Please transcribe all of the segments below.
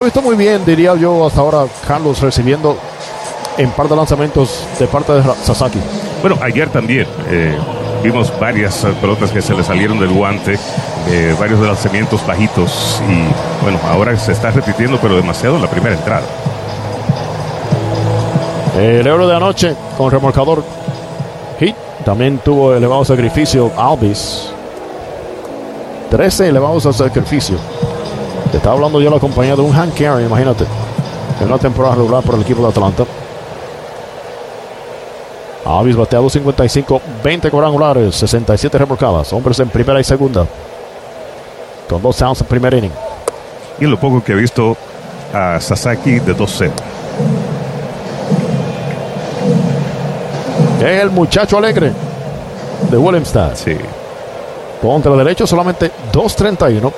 visto muy bien, diría yo, hasta ahora, Carlos, recibiendo en par de lanzamientos de parte de Sasaki. Bueno, ayer también vimos varias pelotas que se le salieron del guante, varios de lanzamientos bajitos, y bueno, ahora se está repitiendo, pero demasiado en la primera entrada. El héroe de anoche con remolcador Heat también tuvo elevado sacrificio. Alvis, 13 elevados a sacrificio. Te estaba hablando yo la compañía de un Hank Aaron, imagínate, en una temporada regular por el equipo de Atlanta. Alvis batea 255, 20 cuadrangulares, 67 remolcadas, hombres en primera y segunda, con 2 outs en primer inning. Y en lo poco que he visto a Sasaki de 2-0. El muchacho alegre de Willemstad. Sí. Contra derecho solamente 2.31.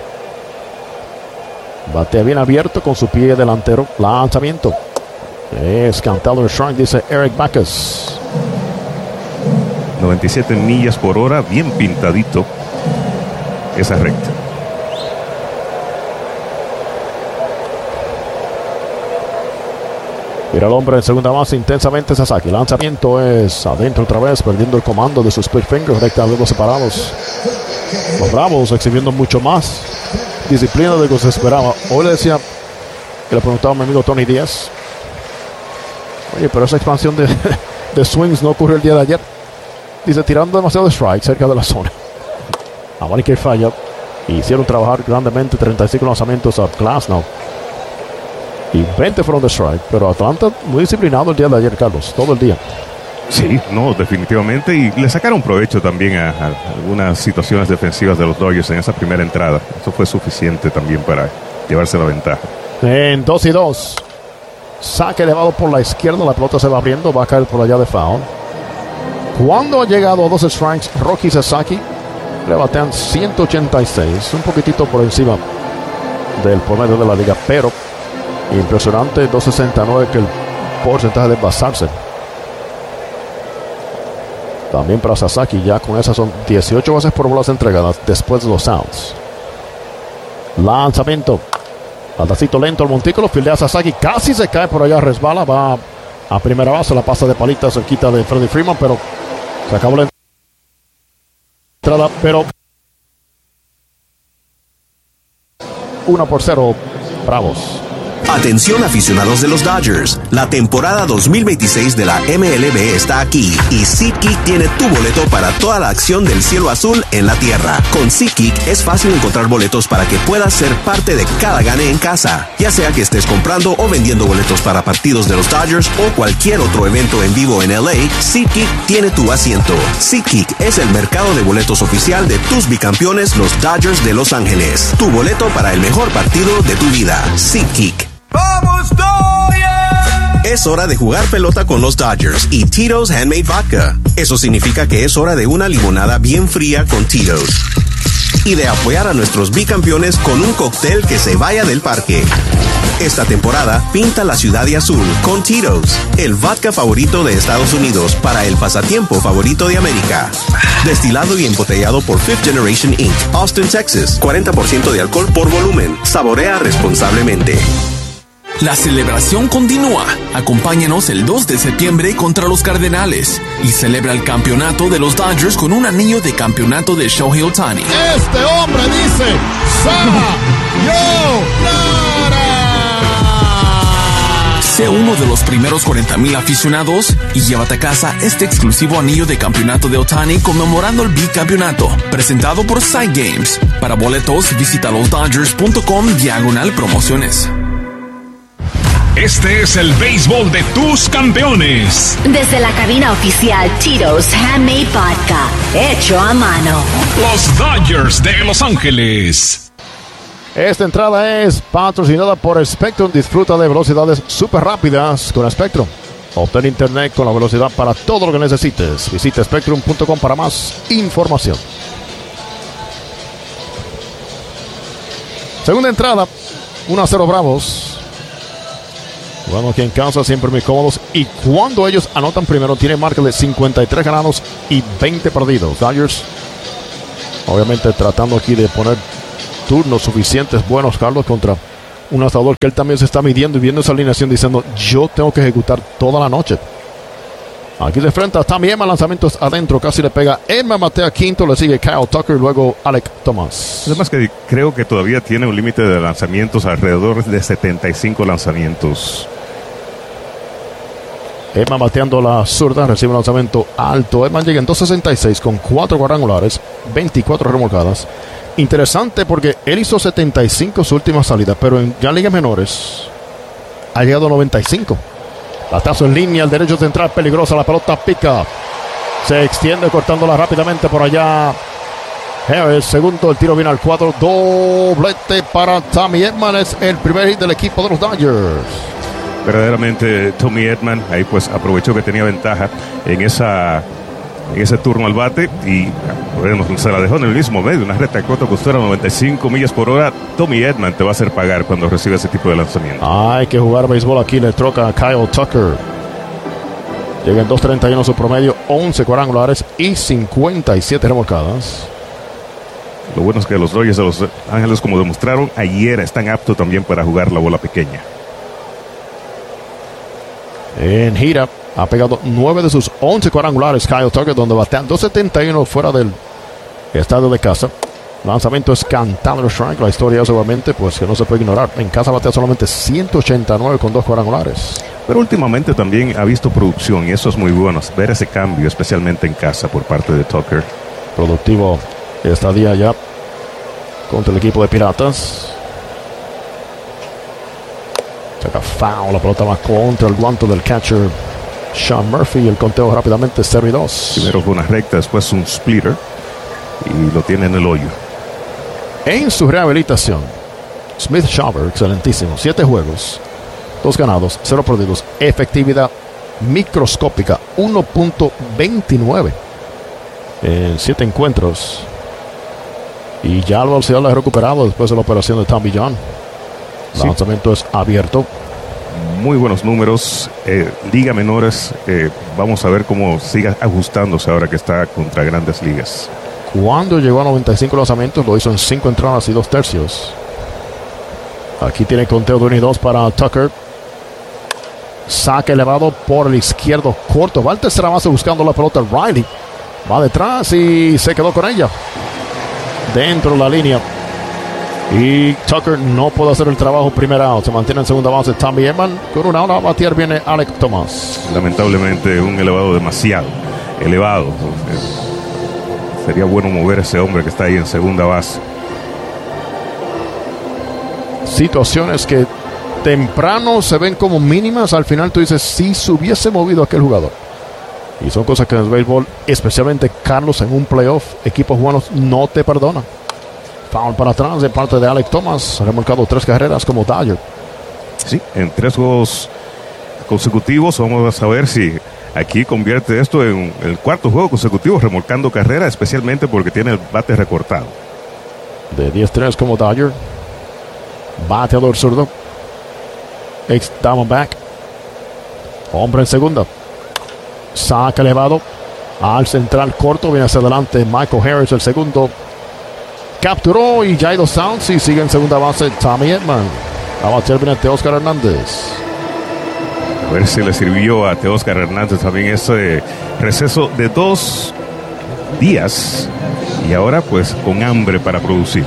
Batea bien abierto con su pie delantero. Lanzamiento. Es cantado en strike, dice Eric Backus. 97 millas por hora, bien pintadito esa recta. Mira el hombre en segunda base intensamente Sasaki. Lanzamiento es adentro otra vez, perdiendo el comando de sus split fingers, recta de los separados. Los Bravos exhibiendo mucho más disciplina de lo que se esperaba. Hoy le decía, que le preguntaba a mi amigo Tony Díaz, oye, pero esa expansión de swings no ocurrió el día de ayer. Dice, tirando demasiado strike cerca de la zona. Abanique falla. Hicieron trabajar grandemente 35 lanzamientos a Glasnow. Y 20 fueron de strike. Pero Atlanta muy disciplinado el día de ayer, Carlos. Todo el día. Sí, no, definitivamente. Y le sacaron provecho también a algunas situaciones defensivas de los Dodgers en esa primera entrada. Eso fue suficiente también para llevarse la ventaja. En 2-2. Saque elevado por la izquierda. La pelota se va abriendo. Va a caer por allá de foul. Cuando ha llegado a 2 strikes, Roki Sasaki le batean 186. Un poquitito por encima del promedio de la liga. Pero impresionante 2.69 que el porcentaje de basarse. También para Sasaki, ya con esas son 18 bases por bolas entregadas después de los outs. Lanzamiento. Altacito lento al montículo, fildea Sasaki, casi se cae por allá, resbala, va a primera base, la pasa de palita cerquita de Freddie Freeman, pero se acabó la entrada, pero 1-0, Bravos. Atención aficionados de los Dodgers, la temporada 2026 de la MLB está aquí y SeatGeek tiene tu boleto para toda la acción del cielo azul en la tierra. Con SeatGeek es fácil encontrar boletos para que puedas ser parte de cada gane en casa, ya sea que estés comprando o vendiendo boletos para partidos de los Dodgers o cualquier otro evento en vivo en LA. SeatGeek tiene tu asiento. SeatGeek es el mercado de boletos oficial de tus bicampeones, los Dodgers de Los Ángeles. Tu boleto para el mejor partido de tu vida. SeatGeek. ¡Vamos, Dodgers! Es hora de jugar pelota con los Dodgers y Tito's Handmade Vodka. Eso significa que es hora de una limonada bien fría con Tito's. Y de apoyar a nuestros bicampeones con un cóctel que se vaya del parque. Esta temporada, pinta la ciudad de azul con Tito's, el vodka favorito de Estados Unidos para el pasatiempo favorito de América. Destilado y embotellado por Fifth Generation Inc., Austin, Texas. 40% de alcohol por volumen. Saborea responsablemente. La celebración continúa. Acompáñanos el 2 de septiembre contra los Cardenales y celebra el campeonato de los Dodgers con un anillo de campeonato de Shohei Ohtani. Este hombre dice ¡Sayonara! Sé uno de los primeros 40,000 aficionados y llévate a casa este exclusivo anillo de campeonato de Ohtani conmemorando el bicampeonato, presentado por Side Games. Para boletos, visita losdodgers.com/promociones. Este es el béisbol de tus campeones. Desde la cabina oficial Tito's Handmade Vodka, hecho a mano. Los Dodgers de Los Ángeles. Esta entrada es patrocinada por Spectrum. Disfruta de velocidades súper rápidas con Spectrum. Obtén internet con la velocidad para todo lo que necesites. Visita spectrum.com para más información. Segunda entrada, 1-0 Bravos. Bueno, aquí en casa siempre muy cómodos. Y cuando ellos anotan primero, tienen marca de 53 ganados y 20 perdidos. Dodgers, obviamente, tratando aquí de poner turnos suficientes buenos, Carlos, contra un lanzador que él también se está midiendo y viendo esa alineación diciendo, yo tengo que ejecutar toda la noche. Aquí de frente a Tommy Edman, lanzamientos adentro, casi le pega Edman, batea quinto, le sigue Kyle Tucker y luego Alek Thomas. Además que creo que todavía tiene un límite de lanzamientos alrededor de 75 lanzamientos. Edman bateando la zurda, recibe un lanzamiento alto. Edman llega en 2.66 con 4 cuadrangulares, 24 remolcadas. Interesante porque él hizo 75 su última salida, pero en ya ligas menores ha llegado a 95. Batazo en línea, el derecho central peligrosa, la pelota pica. Se extiende cortándola rápidamente por allá. Harris, segundo, el tiro viene al cuadro. Doblete para Tommy Edman, es el primer hit del equipo de los Dodgers. Verdaderamente Tommy Edman ahí pues aprovechó que tenía ventaja en ese turno al bate y bueno, se la dejó en el mismo medio, una recta corta costera 95 millas por hora. Tommy Edman te va a hacer pagar cuando recibe ese tipo de lanzamiento. Hay que jugar béisbol aquí, le troca a Kyle Tucker. Llega en 2.31 su promedio, 11 cuadrangulares y 57 remolcadas. Lo bueno es que los Dodgers de Los Ángeles, como demostraron ayer, están aptos también para jugar la bola pequeña. En gira ha pegado 9 de sus 11 cuadrangulares Kyle Tucker, donde batean 2.71 fuera del estadio de casa. Lanzamiento es cantado strike. La historia es obviamente pues que no se puede ignorar. En casa batea solamente 189 con 2 cuadrangulares. Pero últimamente también ha visto producción y eso es muy bueno, ver ese cambio, especialmente en casa por parte de Tucker. Productivo esta día ya contra el equipo de Piratas. Saca foul, la pelota va contra el guante del catcher Sean Murphy. El conteo rápidamente 0-2. Primero fue una recta, después un splitter y lo tiene en el hoyo. En su rehabilitación, Smith Shawver, excelentísimo, 7 juegos, 2 ganados, 0 perdidos, efectividad microscópica 1.29 en 7 encuentros. Y ya el bolsillo lo ha recuperado después de la operación de Tommy John. El lanzamiento es abierto. Muy buenos números. Liga menores. Vamos a ver cómo siga ajustándose ahora que está contra grandes ligas. Cuando llegó a 95 lanzamientos, lo hizo en 5 entradas y 2 tercios. Aquí tiene conteo de 1-2 para Tucker. Saque elevado por el izquierdo corto. Va al tercera base buscando la pelota. Riley va detrás y se quedó con ella. Dentro de la línea. Y Tucker no puede hacer el trabajo. Primera out. Se mantiene en segunda base Tommy Edman. Con una out a batear viene Alek Thomas. Lamentablemente un elevado demasiado elevado. Sería bueno mover a ese hombre que está ahí en segunda base. Situaciones que temprano se ven como mínimas. Al final tú dices, si se hubiese movido aquel jugador. Y son cosas que en el béisbol, especialmente Carlos, en un playoff, equipos buenos no te perdonan. Foul para atrás de parte de Alek Thomas. Ha remolcado 3 carreras como Dodger. Sí, en 3 juegos consecutivos. Vamos a ver si aquí convierte esto en el 4º juego consecutivo remolcando carrera, especialmente porque tiene el bate recortado. De 10-3 como Dodger. Bateador zurdo. Ex-Diamondback. Hombre en segunda. Saca elevado. Al central corto. Viene hacia adelante Michael Harris, el segundo. Capturó y ya hay 2 outs y sigue en segunda base Tommy Edman. A batear viene Teóscar Hernández. A ver si le sirvió a Teóscar Hernández también ese receso de 2 días. Y ahora pues con hambre para producir.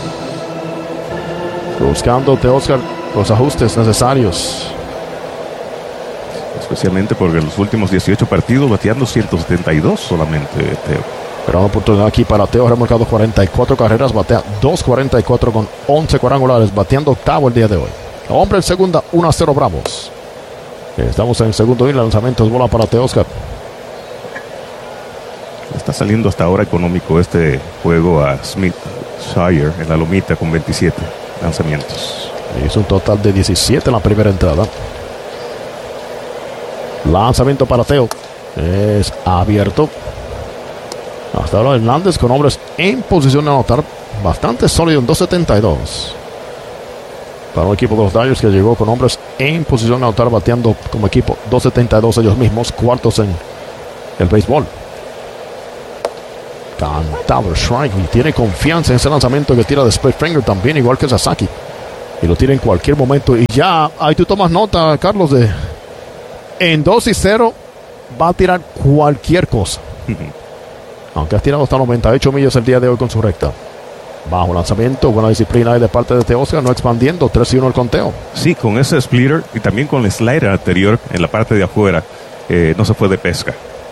Buscando Teóscar los ajustes necesarios. Especialmente porque en los últimos 18 partidos bateando 172 solamente Teo. Pero una oportunidad aquí para Teo, remolcado 44 carreras, batea 2.44 con 11 cuadrangulares, bateando octavo el día de hoy. Hombre en segunda, 1-0 Bravos. Estamos en el segundo y lanzamientos, bola para Teóscar. Está saliendo hasta ahora económico este juego a Smith Shawver en la lomita con 27 lanzamientos. Hizo un total de 17 en la primera entrada. Lanzamiento para Teo. Es abierto. Hasta ahora Hernández con hombres en posición de anotar. Bastante sólido en 2.72. Para un equipo de los Dodgers que llegó con hombres en posición de anotar, bateando como equipo 2.72 ellos mismos, cuartos en el béisbol. Cantado strike y tiene confianza en ese lanzamiento que tira de split finger también, igual que Sasaki. Y lo tira en cualquier momento. Y ya, ahí tú tomas nota, Carlos, de en 2-0 va a tirar cualquier cosa. Aunque has tirado hasta 98 millas el día de hoy con su recta. Bajo lanzamiento, buena disciplina ahí de parte de Teoscar, no expandiendo, 3-1 el conteo. Sí, con ese splitter y también con el slider anterior en la parte de afuera, no se fue de pesca.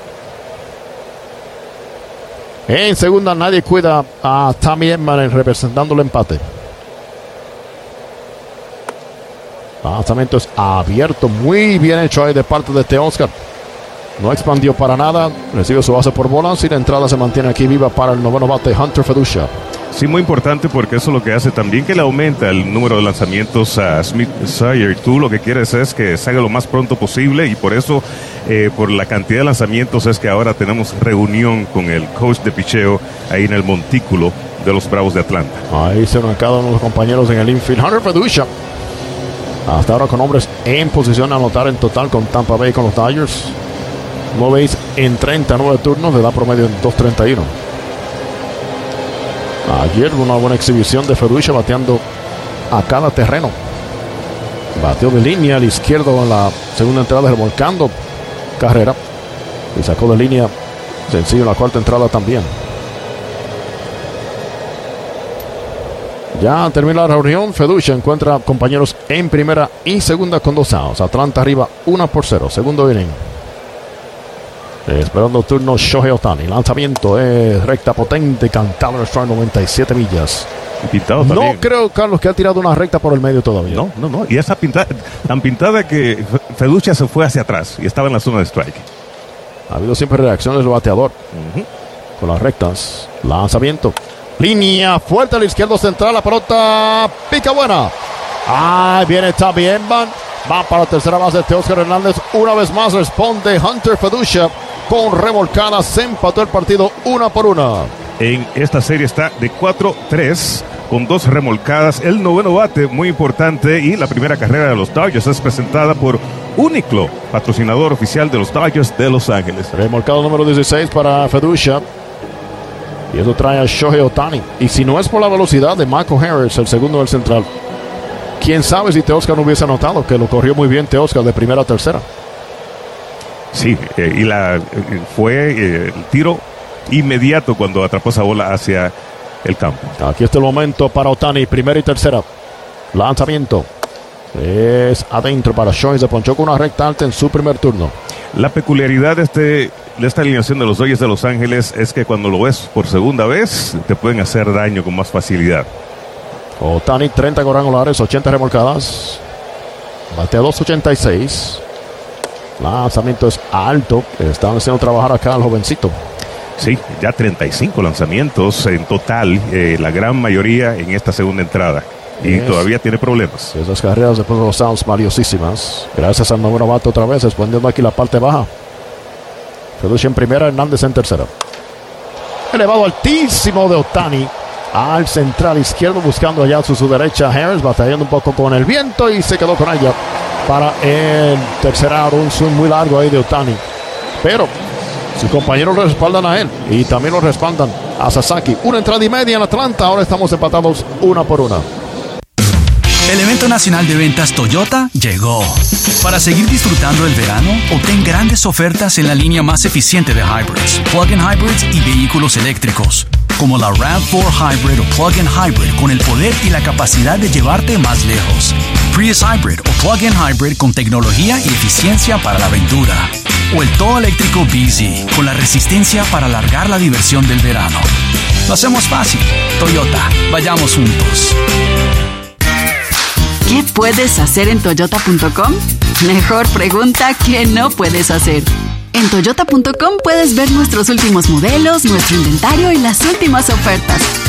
En segunda nadie cuida a Tommy Edman representando el empate. Lanzamiento es abierto, muy bien hecho ahí de parte de Teoscar. No expandió para nada, recibe su base por bolas y la entrada se mantiene aquí viva para el noveno bate Hunter Feducia. Sí, muy importante porque eso es lo que hace también que le aumenta el número de lanzamientos a Smith Sawyer. Tú lo que quieres es que salga lo más pronto posible y por eso, por la cantidad de lanzamientos es que ahora tenemos reunión con el coach de picheo ahí en el montículo de los Bravos de Atlanta. Ahí se unen cada uno de los compañeros en el infield. Hunter Feducia, hasta ahora con hombres en posición a anotar en total con Tampa Bay con los Dodgers. 9 hits en 39 turnos, le da promedio en 2.31. Ayer una buena exhibición de Feducia bateando a cada terreno. Bateó de línea al izquierdo en la segunda entrada, remolcando carrera. Y sacó de línea sencillo en la cuarta entrada también. Ya termina la reunión. Feducia encuentra compañeros en primera y segunda con 2 outs. Atlanta arriba 1-0. Segundo inning. Esperando turno Shohei Ohtani. Lanzamiento es recta potente, cantado en el strike, 97 millas. Y pintado también. No creo, Carlos, que ha tirado una recta por el medio todavía. No. Y esa pintada, tan pintada que Feducia se fue hacia atrás y estaba en la zona de strike. Ha habido siempre reacciones del bateador. Con las rectas. Lanzamiento. Línea fuerte al izquierdo central. La pelota pica buena. Viene Tommy Edman. Va para la tercera base de Teoscar Hernández. Una vez más responde Hunter Feducia con remolcada. Se empató el partido 1-1. En esta serie está de 4-3 con 2 remolcadas. El noveno bate, muy importante. Y la primera carrera de los Dodgers es presentada por Uniqlo, patrocinador oficial de los Dodgers de Los Ángeles. Remolcado número 16 para Feducia. Y eso trae a Shohei Ohtani. Y si no es por la velocidad de Michael Harris, el segundo del central, quién sabe si Teoscar no hubiese notado que lo corrió muy bien Teoscar de primera a tercera. Sí, y fue el tiro inmediato cuando atrapó esa bola hacia el campo. Aquí está el momento para Ohtani, primera y tercera. Lanzamiento es adentro para Shohei. Se ponchó con una recta alta en su primer turno. La peculiaridad de esta alineación de los Dodgers de Los Ángeles es que cuando lo ves por segunda vez te pueden hacer daño con más facilidad. Ohtani, 30 cuadrangulares, 80 remolcadas. Batea 2.86. Lanzamiento es alto. Están haciendo trabajar acá al jovencito. Sí, ya 35 lanzamientos en total, la gran mayoría en esta segunda entrada. Y todavía tiene problemas. Esas carreras después de los outs valiosísimas. Gracias al noveno bate otra vez, respondiendo aquí la parte baja. Feducia en primera, Hernández en tercera. Elevado altísimo de Ohtani al central izquierdo, buscando allá su derecha. Harris batallando un poco con el viento y se quedó con ella para el tercer out. Un swing muy largo ahí de Ohtani, pero sus compañeros lo respaldan a él y también lo respaldan a Sasaki. Una entrada y media en Atlanta. Ahora estamos empatados 1-1. El evento nacional de ventas Toyota llegó. Para seguir disfrutando el verano, obtén grandes ofertas en la línea más eficiente de hybrids, plug-in hybrids y vehículos eléctricos, como la RAV4 Hybrid o Plug-in Hybrid con el poder y la capacidad de llevarte más lejos. Prius Hybrid o Plug-in Hybrid con tecnología y eficiencia para la aventura. O el todo eléctrico BZ con la resistencia para alargar la diversión del verano. Lo hacemos fácil. Toyota, vayamos juntos. ¿Qué puedes hacer en Toyota.com? Mejor pregunta que no puedes hacer. En Toyota.com puedes ver nuestros últimos modelos, nuestro inventario y las últimas ofertas.